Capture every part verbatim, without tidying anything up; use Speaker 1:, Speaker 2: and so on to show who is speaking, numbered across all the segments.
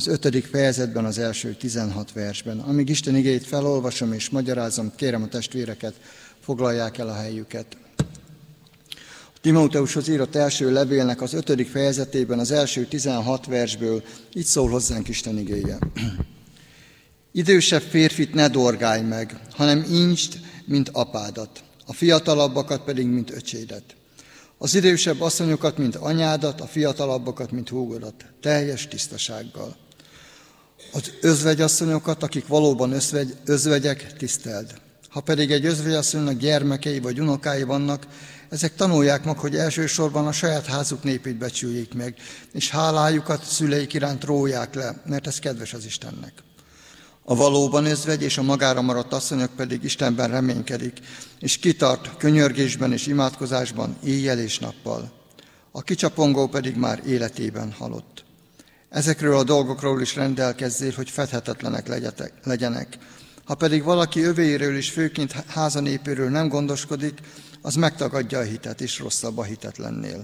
Speaker 1: az ötödik fejezetben, az első tizenhat versben. Amíg Isten igéjét felolvasom és magyarázom, kérem a testvéreket, foglalják el a helyüket. A Timóteushoz írott első levélnek az ötödik fejezetében, az első tizenhat versből így szól hozzánk Isten igéje. Idősebb férfit ne dorgálj meg, hanem intsd, mint apádat, a fiatalabbakat pedig, mint öcsédet. Az idősebb asszonyokat, mint anyádat, a fiatalabbakat, mint húgodat, teljes tisztasággal. Az özvegyasszonyokat, akik valóban özvegy, özvegyek, tiszteld. Ha pedig egy özvegyasszonynak gyermekei vagy unokái vannak, ezek tanulják meg, hogy elsősorban a saját házuk népét becsüljék meg, és hálájukat szüleik iránt róják le, mert ez kedves az Istennek. A valóban özvegy és a magára maradt asszonyok pedig Istenben reménykedik, és kitart könyörgésben és imádkozásban éjjel és nappal. A kicsapongó pedig már életében halott. Ezekről a dolgokról is rendelkezzél, hogy fedhetetlenek legyenek. Ha pedig valaki övéiről és főként házanépéről nem gondoskodik, az megtagadja a hitet, és rosszabb a hitetlennél.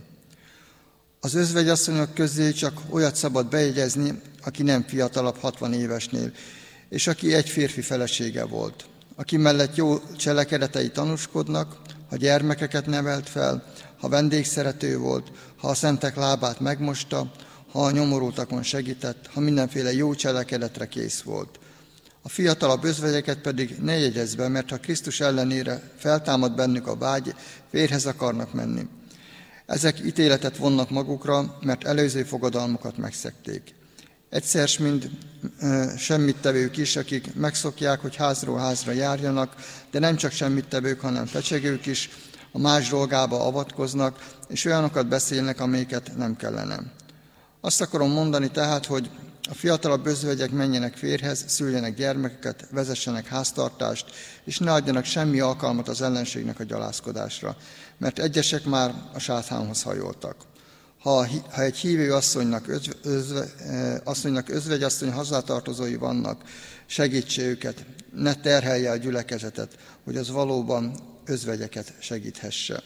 Speaker 1: Az özvegyasszonyok közé csak olyat szabad bejegyezni, aki nem fiatalabb hatvan évesnél, és aki egy férfi felesége volt, aki mellett jó cselekedetei tanúskodnak, ha gyermekeket nevelt fel, ha vendégszerető volt, ha a szentek lábát megmosta, ha a nyomorultakon segített, ha mindenféle jó cselekedetre kész volt. A fiatalabb özvegyeket pedig ne jegyezz be, mert ha Krisztus ellenére feltámad bennük a vágy, férjhez akarnak menni. Ezek ítéletet vonnak magukra, mert előző fogadalmukat megszegték. Egyszer mind e, semmittevők is, akik megszokják, hogy házról házra járjanak, de nem csak semmittevők, hanem fecsegők is, a más dolgába avatkoznak, és olyanokat beszélnek, amelyeket nem kellene. Azt akarom mondani tehát, hogy a fiatalabb özvegyek menjenek férjhez, szüljenek gyermekeket, vezessenek háztartást, és ne adjanak semmi alkalmat az ellenségnek a gyalázkodásra, mert egyesek már a sátánhoz hajoltak. Ha, ha egy hívő asszonynak, özve, özve, asszonynak özvegyasszony hozzátartozói vannak, segítse őket, ne terhelje a gyülekezetet, hogy az valóban özvegyeket segíthesse.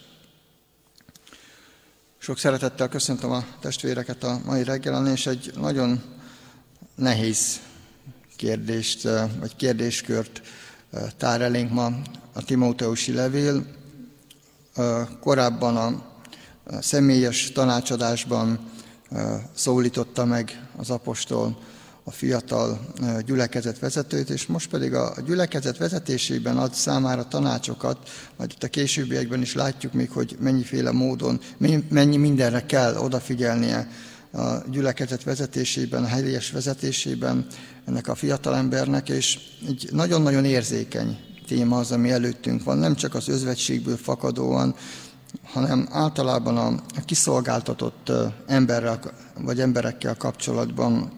Speaker 1: Sok szeretettel köszöntöm a testvéreket a mai reggelen, és egy nagyon nehéz kérdést, vagy kérdéskört tár elénk ma a Timóteusi levél. Korábban a személyes tanácsadásban szólította meg az apostol a fiatal gyülekezet vezetőt, és most pedig a gyülekezet vezetésében ad számára tanácsokat, majd itt a későbbiekben is látjuk még, hogy mennyiféle módon, mennyi mindenre kell odafigyelnie a gyülekezet vezetésében, a helyes vezetésében ennek a fiatalembernek, és egy nagyon-nagyon érzékeny téma az, ami előttünk van, nem csak az özvegységből fakadóan, hanem általában a kiszolgáltatott emberrel, vagy emberekkel kapcsolatban.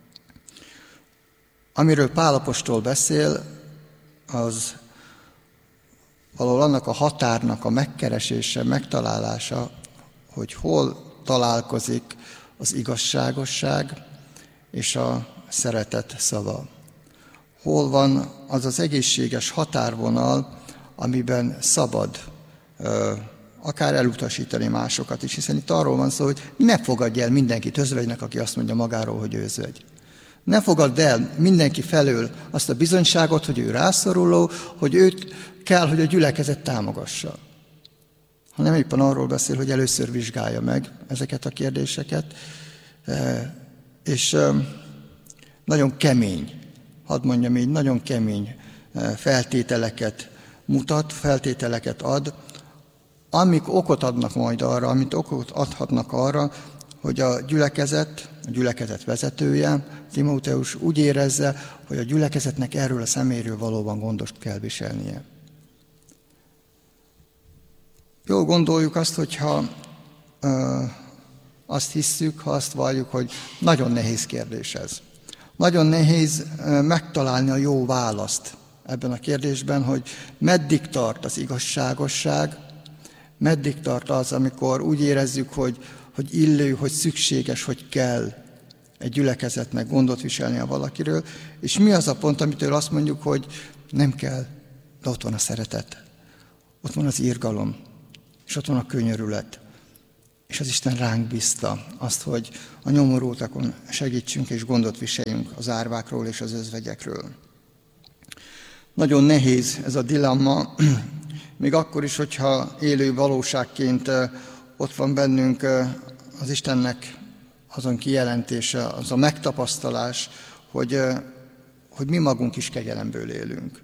Speaker 1: Amiről Pál apostol beszél, az valahol annak a határnak a megkeresése, megtalálása, hogy hol találkozik az igazságosság és a szeretet szava. Hol van az az egészséges határvonal, amiben szabad akár elutasítani másokat is, hiszen itt arról van szó, hogy ne fogadj el mindenkit özvegynek, aki azt mondja magáról, hogy ő özvegy. Ne fogadd el mindenki felől azt a bizonyságot, hogy ő rászoruló, hogy őt kell, hogy a gyülekezet támogassa. Hanem éppen arról beszél, hogy először vizsgálja meg ezeket a kérdéseket, és nagyon kemény, hadd mondjam így, nagyon kemény feltételeket mutat, feltételeket ad, amik okot adnak majd arra, amit okot adhatnak arra, hogy a gyülekezet, a gyülekezet vezetője, Timóteus úgy érezze, hogy a gyülekezetnek erről a személyről valóban gondost kell viselnie. Jól gondoljuk azt, hogyha ö, azt hisszük, ha azt valljuk, hogy nagyon nehéz kérdés ez. Nagyon nehéz ö, megtalálni a jó választ ebben a kérdésben, hogy meddig tart az igazságosság, meddig tart az, amikor úgy érezzük, hogy, hogy illő, hogy szükséges, hogy kell egy gyülekezetnek gondot viselni a valakiről, és mi az a pont, amitől azt mondjuk, hogy nem kell, de ott van a szeretet, ott van az irgalom, és ott van a könyörület. És az Isten ránk bízta azt, hogy a nyomorultakon segítsünk és gondot viseljünk az árvákról és az özvegyekről. Nagyon nehéz ez a dilemma, még akkor is, hogyha élő valóságként ott van bennünk az Istennek azon kijelentése, az a megtapasztalás, hogy, hogy mi magunk is kegyelemből élünk.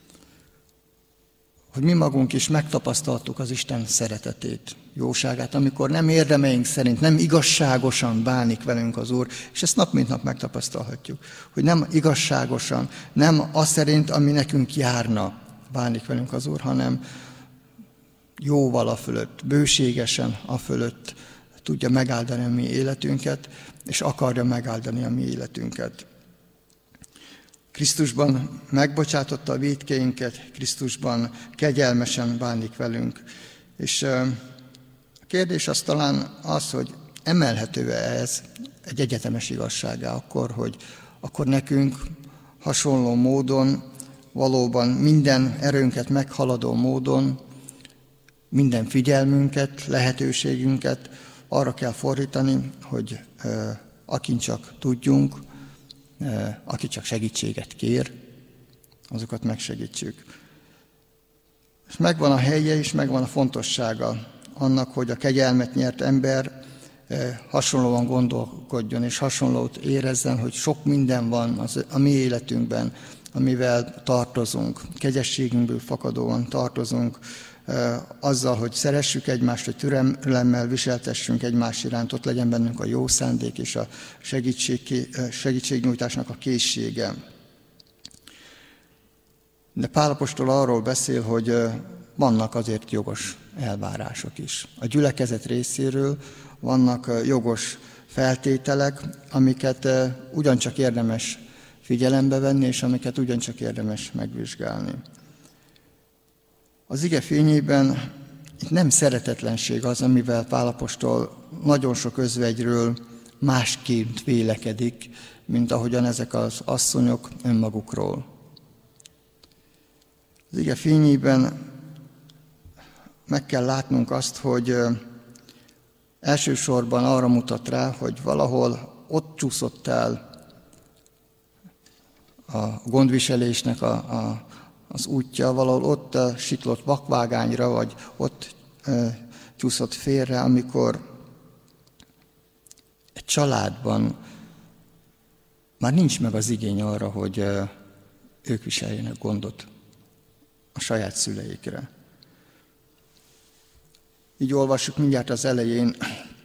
Speaker 1: Hogy mi magunk is megtapasztaltuk az Isten szeretetét, jóságát, amikor nem érdemeink szerint, nem igazságosan bánik velünk az Úr, és ezt nap mint nap megtapasztalhatjuk, hogy nem igazságosan, nem az szerint, ami nekünk járna, bánik velünk az Úr, hanem jóval a fölött, bőségesen a fölött tudja megáldani a mi életünket, és akarja megáldani a mi életünket. Krisztusban megbocsátotta a vétkeinket, Krisztusban kegyelmesen bánik velünk. És a kérdés az talán az, hogy emelhető-e ez egy egyetemes igazsággá akkor, hogy akkor nekünk hasonló módon, valóban minden erőnket meghaladó módon, minden figyelmünket, lehetőségünket arra kell fordítani, hogy akin csak tudjunk, aki csak segítséget kér, azokat megsegítsük. És megvan a helye és megvan a fontossága annak, hogy a kegyelmet nyert ember hasonlóan gondolkodjon és hasonlót érezzen, hogy sok minden van az, a mi életünkben, amivel tartozunk, kegyességünkből fakadóan tartozunk, azzal, hogy szeressük egymást, hogy türelemmel viseltessünk egymás iránt, ott legyen bennünk a jó szándék és a segítség, segítségnyújtásnak a készsége. De Pál apostol arról beszél, hogy vannak azért jogos elvárások is. A gyülekezet részéről vannak jogos feltételek, amiket ugyancsak érdemes figyelembe venni, és amiket ugyancsak érdemes megvizsgálni. Az ige fényében itt nem szeretetlenség az, amivel Pál apostol nagyon sok özvegyről másként vélekedik, mint ahogyan ezek az asszonyok önmagukról. Az ige fényében meg kell látnunk azt, hogy elsősorban arra mutat rá, hogy valahol ott csúszott el a gondviselésnek a, a az útja, valahol ott uh, siklott vakvágányra, vagy ott uh, csúszott félre, amikor egy családban már nincs meg az igény arra, hogy uh, ők viseljenek gondot a saját szüleikre. Így olvassuk mindjárt az elején,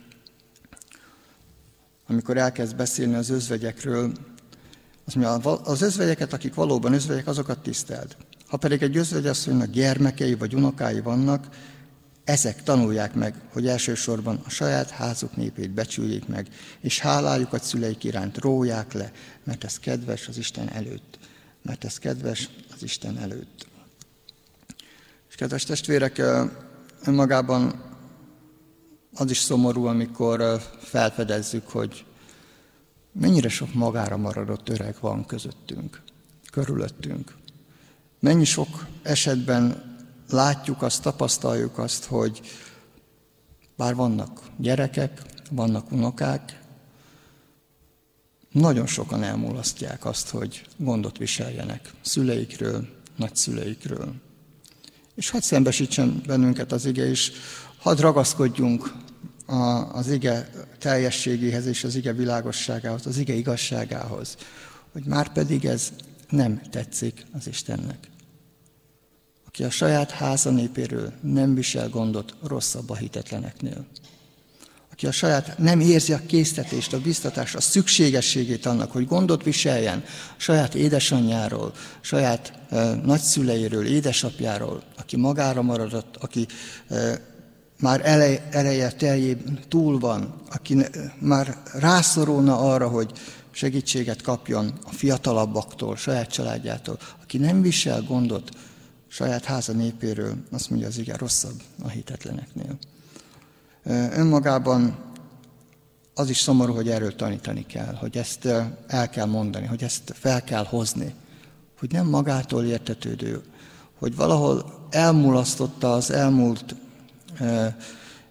Speaker 1: amikor elkezd beszélni az özvegyekről, azt mondja, az özvegyeket, akik valóban özvegyek, azokat tiszteld. Ha pedig egy özvegyasszonynak gyermekei vagy unokái vannak, ezek tanulják meg, hogy elsősorban a saját házuk népét becsüljék meg, és hálájukat szüleik iránt róják le, mert ez kedves az Isten előtt. Mert ez kedves az Isten előtt. És kedves testvérek, önmagában az is szomorú, amikor felfedezzük, hogy mennyire sok magára maradott öreg van közöttünk, körülöttünk. Mennyi sok esetben látjuk azt, tapasztaljuk azt, hogy bár vannak gyerekek, vannak unokák, nagyon sokan elmulasztják azt, hogy gondot viseljenek szüleikről, nagyszüleikről. És hadd szembesítsen bennünket az ige is, hadd ragaszkodjunk az ige teljességéhez és az ige világosságához, az ige igazságához, hogy már pedig ez nem tetszik az Istennek. Aki a saját háza népéről nem visel gondot, rosszabb a hitetleneknél. Aki a saját nem érzi a késztetést, a biztatást, a szükségességét annak, hogy gondot viseljen a saját édesanyjáról, saját e, nagyszüleiről, édesapjáról, aki magára maradott, aki e, már elej, ereje teljében túl van, aki ne, már rászorulna arra, hogy segítséget kapjon a fiatalabbaktól, saját családjától, aki nem visel gondot saját háza népéről, azt mondja az ige, rosszabb a hitetleneknél. Önmagában az is szomorú, hogy erről tanítani kell, hogy ezt el kell mondani, hogy ezt fel kell hozni, hogy nem magától értetődő, hogy valahol elmulasztotta az elmúlt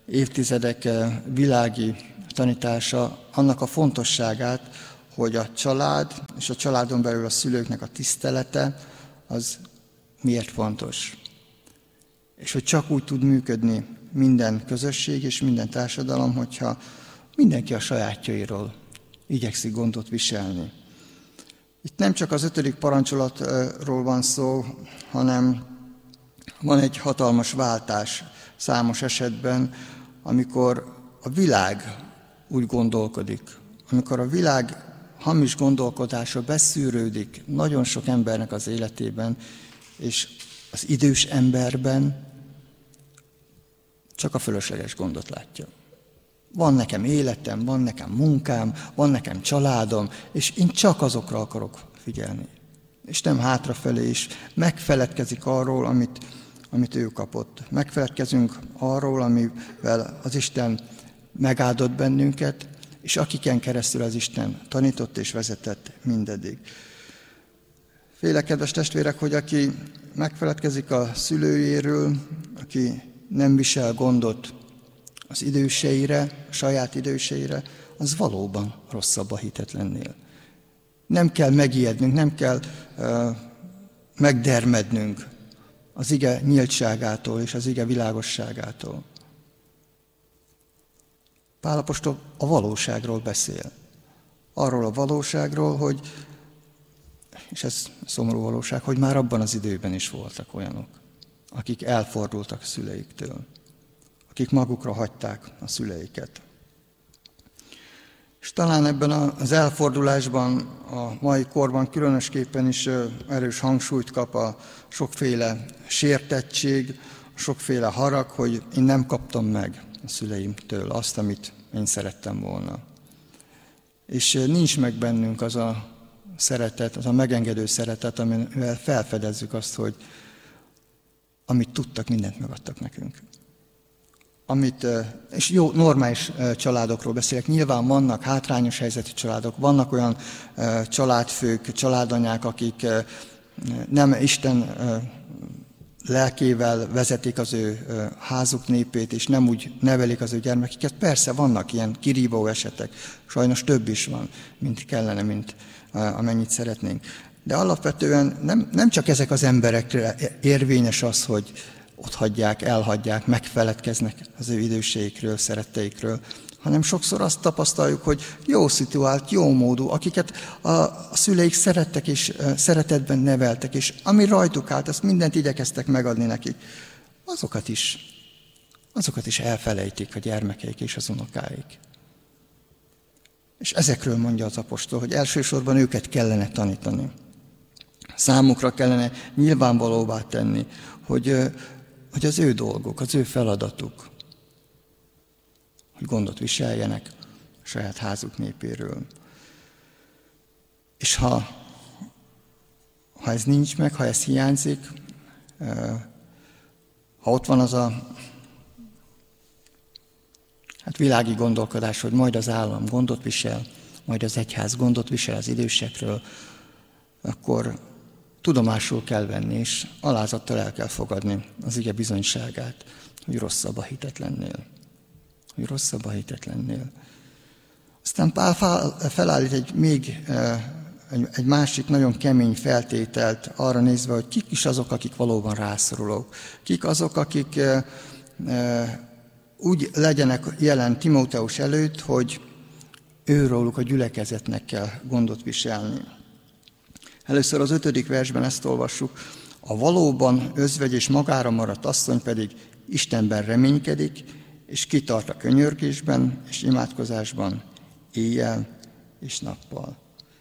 Speaker 1: évtizedek világi tanítása annak a fontosságát, hogy a család és a családon belül a szülőknek a tisztelete az miért fontos. És hogy csak úgy tud működni minden közösség és minden társadalom, hogyha mindenki a sajátjairól igyekszik gondot viselni. Itt nem csak az ötödik parancsolatról van szó, hanem van egy hatalmas váltás számos esetben, amikor a világ úgy gondolkodik, amikor a világ hamis gondolkodása beszűrődik nagyon sok embernek az életében, és az idős emberben csak a fölösleges gondot látja. Van nekem életem, van nekem munkám, van nekem családom, és én csak azokra akarok figyelni. És nem hátrafelé is. Megfeledkezik arról, amit, amit ő kapott. Megfeledkezünk arról, amivel az Isten megáldott bennünket, és akiken keresztül az Isten tanított és vezetett mindeddig. Félek, kedves testvérek, hogy aki megfeledkezik a szülőjéről, aki nem visel gondot az időseire, a saját időseire, az valóban rosszabb a hitetlennél. Nem kell megijednünk, nem kell uh, megdermednünk az ige nyíltságától és az ige világosságától. Pál apostol a valóságról beszél. Arról a valóságról, hogy, és ez szomorú valóság, hogy már abban az időben is voltak olyanok, akik elfordultak a szüleiktől, akik magukra hagyták a szüleiket. És talán ebben az elfordulásban a mai korban különösképpen is erős hangsúlyt kap a sokféle sértettség, a sokféle harag, hogy én nem kaptam meg a szüleimtől azt, amit én szerettem volna. És nincs meg bennünk az a szeretet, az a megengedő szeretet, amivel felfedezzük azt, hogy amit tudtak, mindent megadtak nekünk. Amit, és jó, normális családokról beszélek, nyilván vannak hátrányos helyzetű családok, vannak olyan családfők, családanyák, akik nem Isten lelkével vezetik az ő házuk népét, és nem úgy nevelik az ő gyermekiket. Persze vannak ilyen kirívó esetek, sajnos több is van, mint kellene, mint amennyit szeretnénk. De alapvetően nem, nem csak ezek az emberekre érvényes az, hogy ott hagyják, elhagyják, megfeledkeznek az ő időseikről, szeretteikről, hanem sokszor azt tapasztaljuk, hogy jó szituált, jó módú, akiket a, a szüleik szerettek és szeretetben neveltek, és ami rajtuk állt, azt mindent igyekeztek megadni nekik, azokat is, azokat is elfelejtik a gyermekeik és az unokáik. És ezekről mondja az apostol, hogy elsősorban őket kellene tanítani. Számukra kellene nyilvánvalóvá tenni, hogy, hogy az ő dolguk, az ő feladatuk, hogy gondot viseljenek a saját házuk népéről. És ha, ha ez nincs meg, ha ez hiányzik, ha ott van az a hát világi gondolkodás, hogy majd az állam gondot visel, majd az egyház gondot visel az idősekről, akkor tudomásul kell venni, és alázattal el kell fogadni az ige bizonyságát, hogy rosszabb a hitetlennél. Hogy rosszabb a hitetlennél. Aztán Pál felállít egy még egy másik nagyon kemény feltételt arra nézve, hogy kik is azok, akik valóban rászorulók. Kik azok, akik úgy legyenek jelen Timóteus előtt, hogy őróluk a gyülekezetnek kell gondot viselni. Először az ötödik versben ezt olvassuk. A valóban özvegy és magára maradt asszony pedig Istenben reménykedik, és kitart a könyörgésben és imádkozásban éjjel és nappal.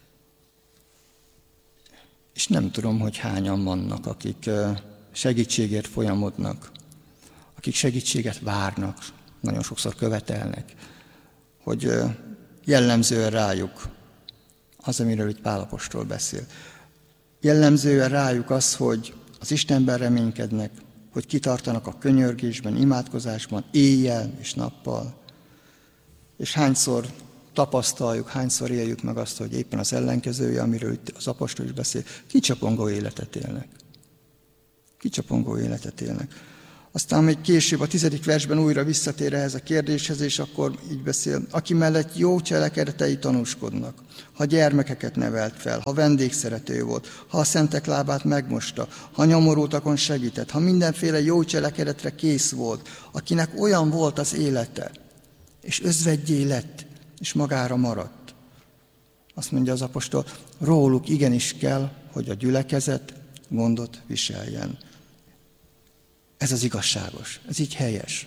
Speaker 1: És nem tudom, hogy hányan vannak, akik segítségért folyamodnak, akik segítséget várnak, nagyon sokszor követelnek, hogy jellemzően rájuk az, amiről itt Pál apostol beszél. Jellemzően rájuk az, hogy az Istenben reménykednek, hogy kitartanak a könyörgésben, imádkozásban, éjjel és nappal. És hányszor tapasztaljuk, hányszor éljük meg azt, hogy éppen az ellenkezője, amiről itt az apostol is beszél, kicsapongó életet élnek. Kicsapongó életet élnek. Aztán még később a tizedik versben újra visszatér ehhez a kérdéshez, és akkor így beszél. Aki mellett jó cselekedetei tanúskodnak, ha gyermekeket nevelt fel, ha vendégszerető volt, ha a szentek lábát megmosta, ha nyomorultakon segített, ha mindenféle jó cselekedetre kész volt, akinek olyan volt az élete, és özvegyé lett, és magára maradt. Azt mondja az apostol, róluk igenis kell, hogy a gyülekezet gondot viseljen. Ez az igazságos, ez így helyes.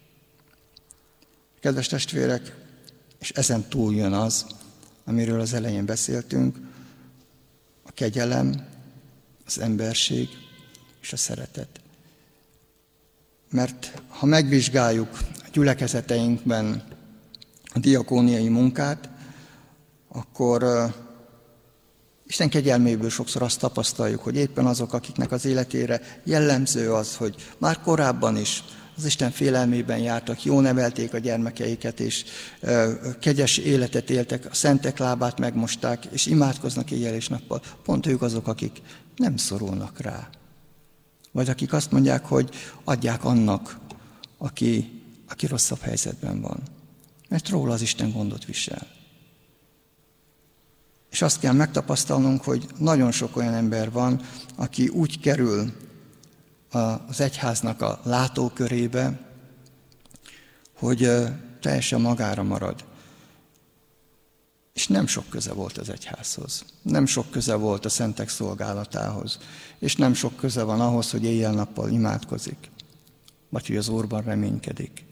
Speaker 1: Kedves testvérek, és ezen túl jön az, amiről az elején beszéltünk, a kegyelem, az emberség és a szeretet. Mert ha megvizsgáljuk a gyülekezeteinkben a diakóniai munkát, akkor uh, Isten kegyelméből sokszor azt tapasztaljuk, hogy éppen azok, akiknek az életére jellemző az, hogy már korábban is az Isten félelmében jártak, jó nevelték a gyermekeiket, és uh, kegyes életet éltek, a szentek lábát megmosták, és imádkoznak éjjel és nappal. Pont ők azok, akik nem szorulnak rá. Vagy akik azt mondják, hogy adják annak, aki, aki rosszabb helyzetben van. Mert róla az Isten gondot visel. És azt kell megtapasztalnunk, hogy nagyon sok olyan ember van, aki úgy kerül az egyháznak a látókörébe, hogy teljesen magára marad. És nem sok köze volt az egyházhoz. Nem sok köze volt a szentek szolgálatához. És nem sok köze van ahhoz, hogy éjjel-nappal imádkozik. Vagy hogy az Úrban reménykedik.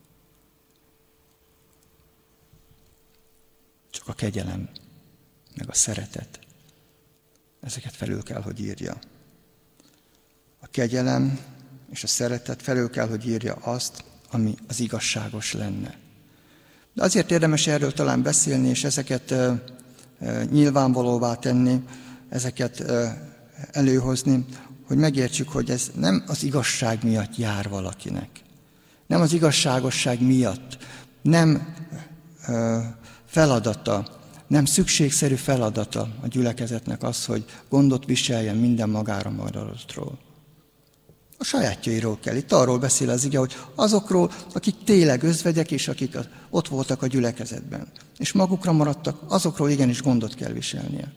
Speaker 1: Csak a kegyelem, meg a szeretet. Ezeket felül kell, hogy írja. A kegyelem és a szeretet felül kell, hogy írja azt, ami az igazságos lenne. De azért érdemes erről talán beszélni, és ezeket e, e, nyilvánvalóvá tenni, ezeket e, előhozni, hogy megértsük, hogy ez nem az igazság miatt jár valakinek. Nem az igazságosság miatt. Nem e, feladata, nem szükségszerű feladata a gyülekezetnek az, hogy gondot viseljen minden magára maradottról. A sajátjairól kell. Itt arról beszél az ige, hogy azokról, akik tényleg özvegyek, és akik ott voltak a gyülekezetben, és magukra maradtak, azokról igenis gondot kell viselnie.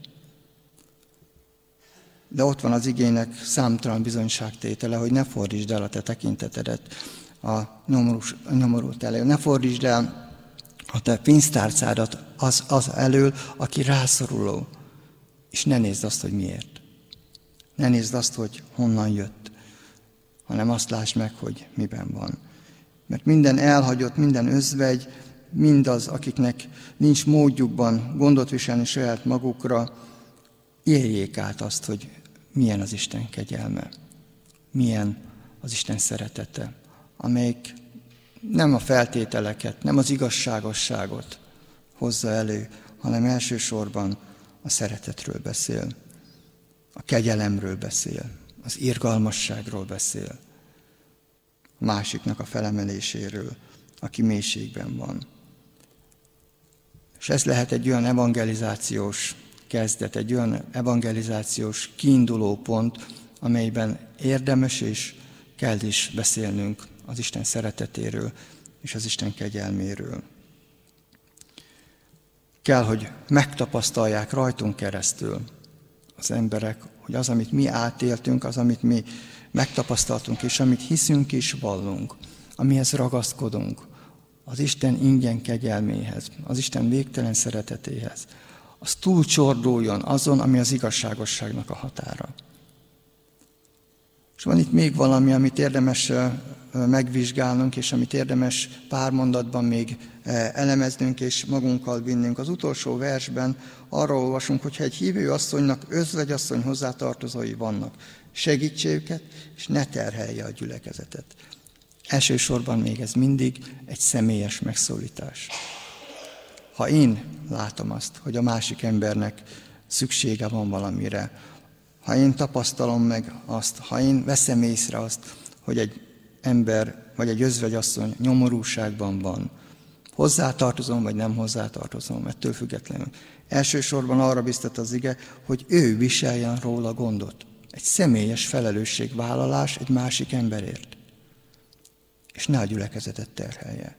Speaker 1: De ott van az igének számtalan bizonyságtétele, hogy ne fordítsd el a te tekintetedet a nyomorult elől. Ne fordítsd el a te pénztárcádat az, az elől, aki rászoruló. És ne nézd azt, hogy miért. Ne nézd azt, hogy honnan jött, hanem azt lásd meg, hogy miben van. Mert minden elhagyott, minden özvegy, mindaz, akiknek nincs módjukban gondot viselni saját magukra, éljék át azt, hogy milyen az Isten kegyelme, milyen az Isten szeretete, amelyik nem a feltételeket, nem az igazságosságot hozza elő, hanem elsősorban a szeretetről beszél, a kegyelemről beszél, az irgalmasságról beszél, a másiknak a felemeléséről, aki mélységben van. És ez lehet egy olyan evangelizációs kezdet, egy olyan evangelizációs kiinduló pont, amelyben érdemes és kell is beszélnünk az Isten szeretetéről és az Isten kegyelméről. Kell, hogy megtapasztalják rajtunk keresztül az emberek, hogy az, amit mi átéltünk, az, amit mi megtapasztaltunk, és amit hiszünk és vallunk, amihez ragaszkodunk, az Isten ingyen kegyelméhez, az Isten végtelen szeretetéhez, az túlcsorduljon azon, ami az igazságosságnak a határa. És van itt még valami, amit érdemes megvizsgálnunk, és amit érdemes pár mondatban még elemeznünk, és magunkkal vinnünk. Az utolsó versben arról olvasunk, hogyha egy hívő asszonynak özvegyasszony hozzátartozói vannak, segítse őket, és ne terhelje a gyülekezetet. Elsősorban még ez mindig egy személyes megszólítás. Ha én látom azt, hogy a másik embernek szüksége van valamire, ha én tapasztalom meg azt, ha én veszem észre azt, hogy egy ember vagy egy özvegyasszony nyomorúságban van, hozzátartozom vagy nem hozzátartozom, ettől függetlenül. Elsősorban arra biztat az ige, hogy ő viseljen róla gondot. Egy személyes felelősségvállalás egy másik emberért. és ne a gyülekezetet terhelje.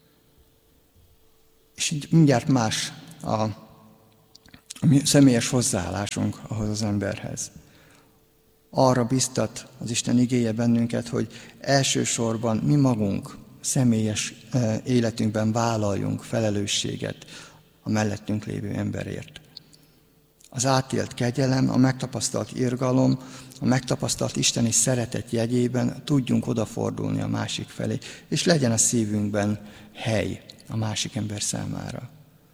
Speaker 1: És így mindjárt más a, a mi személyes hozzáállásunk ahhoz az emberhez. Arra biztat az Isten igéje bennünket, hogy elsősorban mi magunk személyes életünkben vállaljunk felelősséget a mellettünk lévő emberért. Az átélt kegyelem, a megtapasztalt irgalom, a megtapasztalt isteni szeretet jegyében tudjunk odafordulni a másik felé, és legyen a szívünkben hely a másik ember számára.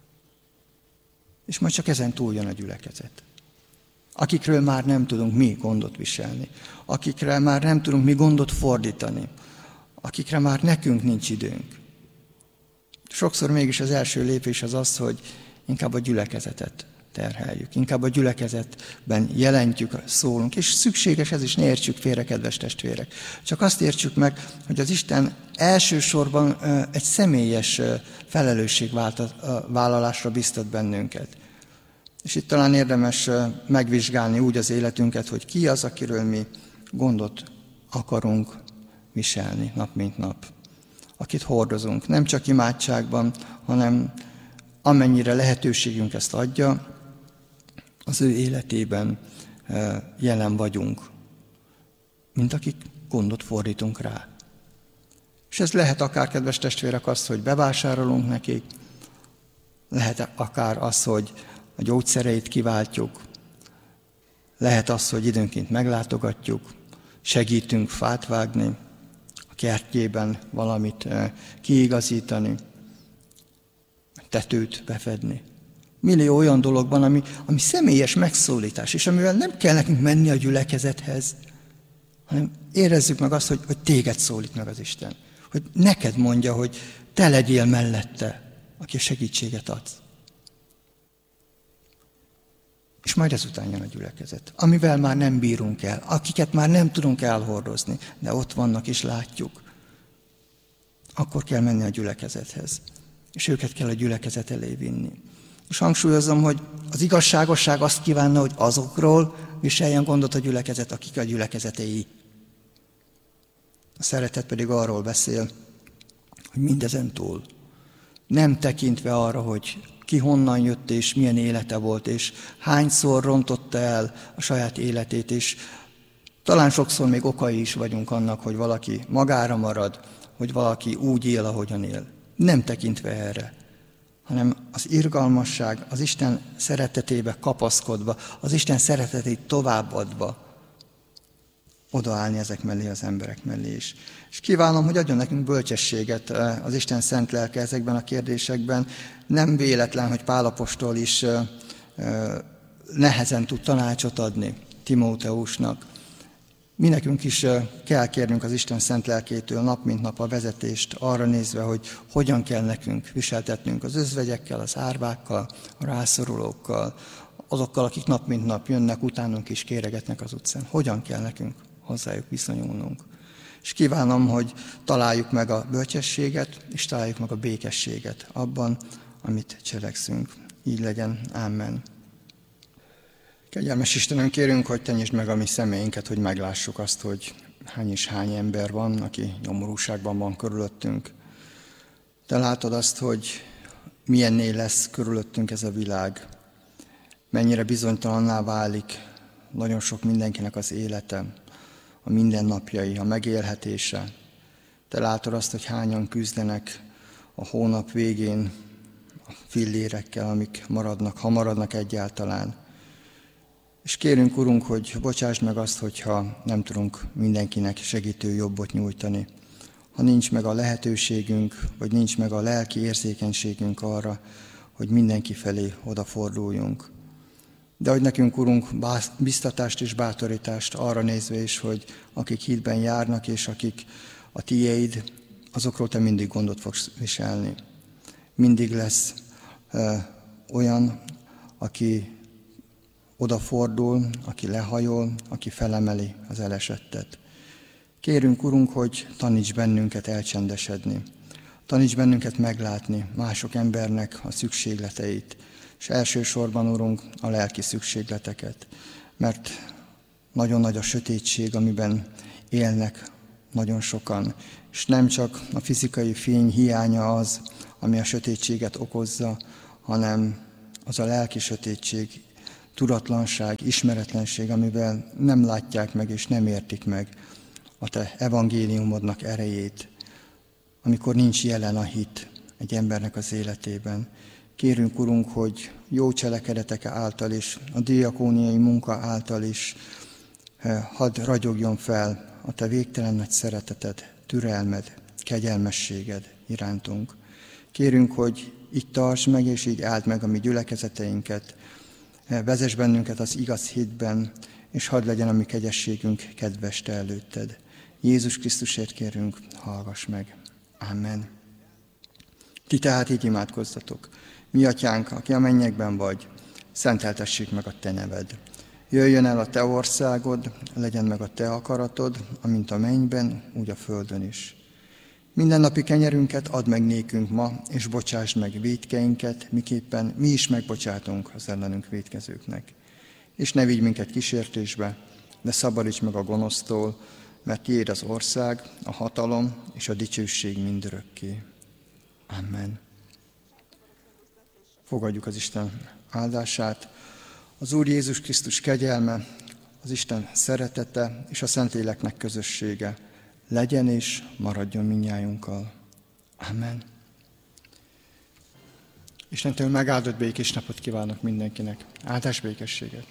Speaker 1: És majd csak ezen túl jön a gyülekezet. Akikről már nem tudunk mi gondot viselni, akikre már nem tudunk mi gondot fordítani, akikre már nekünk nincs időnk. Sokszor mégis az első lépés az az, hogy inkább a gyülekezetet terheljük, inkább a gyülekezetben jelentjük, szólunk, és szükséges ez is, ne értsük félre, kedves testvérek. Csak azt értsük meg, hogy az Isten elsősorban egy személyes felelősségvállalásra biztat bennünket. És itt talán érdemes megvizsgálni úgy az életünket, hogy ki az, akiről mi gondot akarunk viselni nap mint nap. Akit hordozunk, nem csak imádságban, hanem amennyire lehetőségünk ezt adja, az ő életében jelen vagyunk, mint akik gondot fordítunk rá. És ez lehet akár, kedves testvérek, az, hogy bevásárolunk neki, lehet akár az, hogy a gyógyszereit kiváltjuk, lehet az, hogy időnként meglátogatjuk, segítünk fát vágni, a kertjében valamit kiigazítani, tetőt befedni. Millió olyan dologban, ami, ami személyes megszólítás, és amivel nem kell nekünk menni a gyülekezethez, hanem érezzük meg azt, hogy, hogy téged szólít meg az Isten. Hogy neked mondja, hogy te legyél mellette, aki segítséget adsz. És majd ezután jön a gyülekezet, amivel már nem bírunk el, akiket már nem tudunk elhordozni, de ott vannak és látjuk. Akkor kell menni a gyülekezethez, és őket kell a gyülekezet elé vinni. És hangsúlyozom, hogy az igazságosság azt kívánna, hogy azokról viseljen gondot a gyülekezet, akik a gyülekezetei. A szeretet pedig arról beszél, hogy mindezen túl, nem tekintve arra, hogy ki honnan jött, és milyen élete volt, és hányszor rontotta el a saját életét, és talán sokszor még okai is vagyunk annak, hogy valaki magára marad, hogy valaki úgy él, ahogyan él. Nem tekintve erre, hanem az irgalmasság, az Isten szeretetébe kapaszkodva, az Isten szeretetét továbbadva odaállni ezek mellé, az emberek mellé is. És kívánom, hogy adjon nekünk bölcsességet az Isten szent lelke ezekben a kérdésekben. Nem véletlen, hogy Pál apostol is nehezen tud tanácsot adni Timóteusnak. Mi nekünk is kell kérnünk az Isten szent lelkétől nap mint nap a vezetést, arra nézve, hogy hogyan kell nekünk viseltetnünk az özvegyekkel, az árvákkal, a rászorulókkal, azokkal, akik nap mint nap jönnek, utánunk is kéregetnek az utcán. Hogyan kell nekünk hozzájuk viszonyulnunk. És kívánom, hogy találjuk meg a bölcsességet, és találjuk meg a békességet abban, amit cselekszünk. Így legyen. Amen. Kegyelmes Istenem, kérünk, hogy tenyisd meg a mi személyünket, hogy meglássuk azt, hogy hány és hány ember van, aki nyomorúságban van körülöttünk. Te látod azt, hogy milyenné lesz körülöttünk ez a világ, mennyire bizonytalanná válik nagyon sok mindenkinek az élete, a mindennapjai, a megélhetése. Te látod azt, hogy hányan küzdenek a hónap végén a fillérekkel, amik maradnak, ha maradnak egyáltalán. És kérünk, Urunk, hogy bocsásd meg azt, hogyha nem tudunk mindenkinek segítő jobbot nyújtani. Ha nincs meg a lehetőségünk, vagy nincs meg a lelki érzékenységünk arra, hogy mindenki felé odaforduljunk. De hogy nekünk, Urunk, biztatást és bátorítást arra nézve is, hogy akik hitben járnak, és akik a tiéd, azokról te mindig gondot fogsz viselni. Mindig lesz ö, olyan, aki odafordul, aki lehajol, aki felemeli az elesettet. Kérünk, Urunk, hogy taníts bennünket elcsendesedni. Taníts bennünket meglátni mások embernek a szükségleteit, és elsősorban, Urunk, a lelki szükségleteket, mert nagyon nagy a sötétség, amiben élnek nagyon sokan, és nem csak a fizikai fény hiánya az, ami a sötétséget okozza, hanem az a lelki sötétség, tudatlanság, ismeretlenség, amivel nem látják meg és nem értik meg a te evangéliumodnak erejét, amikor nincs jelen a hit egy embernek az életében. Kérünk, Urunk, hogy jó cselekedetek által is, a diakóniai munka által is hadd ragyogjon fel a te végtelen nagy szereteted, türelmed, kegyelmességed irántunk. Kérünk, hogy így tartsd meg, és így áld meg a mi gyülekezeteinket, vezess bennünket az igaz hitben, és hadd legyen a mi kegyességünk kedves te előtted. Jézus Krisztusért kérünk, hallgass meg. Amen. Ti tehát így imádkozzatok. Mi atyánk, aki a mennyekben vagy, szenteltessék meg a te neved. Jöjjön el a te országod, legyen meg a te akaratod, amint a mennyben, úgy a földön is. Mindennapi kenyerünket add meg nékünk ma, és bocsásd meg vétkeinket, miképpen mi is megbocsátunk az ellenünk vétkezőknek. És ne vigy minket kísértésbe, de szabadíts meg a gonosztól, mert tiéd az ország, a hatalom és a dicsőség mindörökké. Amen. Fogadjuk az Isten áldását. Az Úr Jézus Krisztus kegyelme, az Isten szeretete és a Szentléleknek közössége legyen és maradjon mindnyájunkkal. Amen. Istentől megáldott békés napot kívánok mindenkinek. Áldás békességet.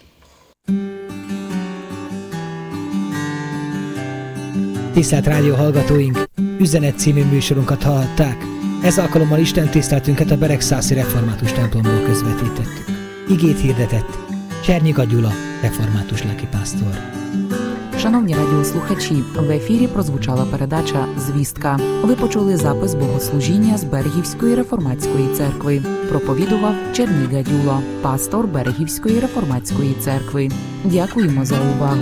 Speaker 2: Tisztelt rádió hallgatóink! Üzenet című műsorunkat hallhatták. Ez alkalommal Isten tiszteletünket a Beregszászi Református templomból közvetítettük. Igét hirdetett Csernyika Gyula, református lelkipásztor.
Speaker 3: Шановні радіослухачі, в ефірі прозвучала передача «Звістка». Ви почули запис богослужіння з Берегівської реформатської церкви. Проповідував Черніга Дюла, пастор Берегівської реформатської церкви. Дякуємо за увагу.